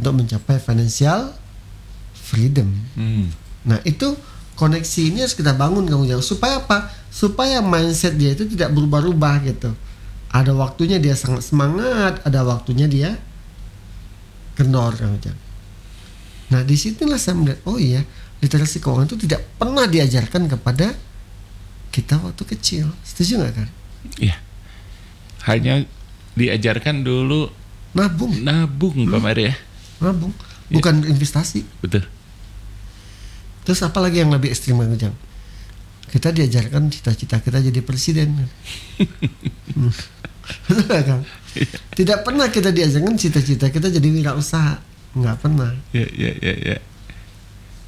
untuk mencapai financial freedom. Nah itu koneksi ini harus kita bangun Kang Ujang. Supaya apa? Supaya mindset dia itu tidak berubah-ubah gitu. Ada waktunya dia sangat semangat, ada waktunya dia kendor Kang Ujang. Nah disitulah saya melihat, oh iya, literasi keuangan itu tidak pernah diajarkan kepada kita waktu kecil. Setuju nggak kan? Iya. Hanya diajarkan dulu Nabung, Pak Mari ya. nabung, bukan investasi. Betul. Terus apa lagi yang lebih ekstrim Kang Ujang? Kita diajarkan cita-cita kita jadi presiden. Betul nggak, Kang? Tidak pernah kita diajarkan cita-cita kita jadi wirausaha. Nggak pernah. Ya.